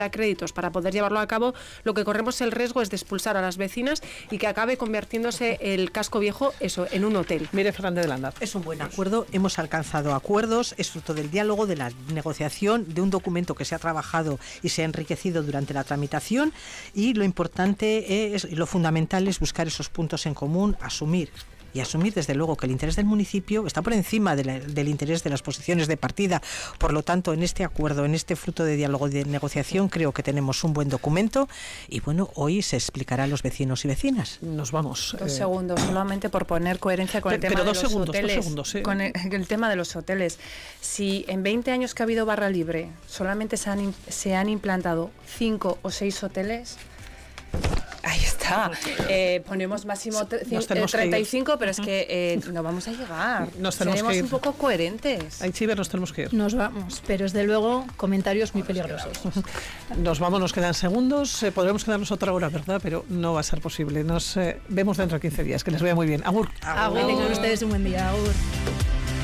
créditos para poder llevarlo a cabo, lo que corremos el riesgo es de expulsar a las vecinas y que acabe convirtiéndose el casco viejo en un hotel. Mire, Fernández de Landa. Es un buen acuerdo, hemos alcanzado acuerdos, es fruto del diálogo, de la negociación, de un documento que se ha trabajado y se ha enriquecido durante la tramitación, y lo importante es, y lo fundamental es buscar esos puntos en común, asumir desde luego que el interés del municipio está por encima del interés de las posiciones de partida. Por lo tanto, en este acuerdo, en este fruto de diálogo y de negociación, creo que tenemos un buen documento y bueno, hoy se explicará a los vecinos y vecinas. Nos vamos. 2 segundos, solamente por poner coherencia con el tema de los hoteles. 2 segundos, sí. Con el tema de los hoteles. Si en 20 años que ha habido barra libre solamente se han implantado 5 o 6 hoteles... Ahí está. Ponemos máximo 35, pero es que no vamos a llegar. Seremos un poco coherentes. Aitziber, nos tenemos que ir. Nos vamos, pero desde luego comentarios muy peligrosos. Nos vamos, nos quedan segundos. Podremos quedarnos otra hora, ¿verdad? Pero no va a ser posible. Nos vemos dentro de 15 días. Que les vaya muy bien. Agur. Agur. Que tengan ustedes un buen día. Agur.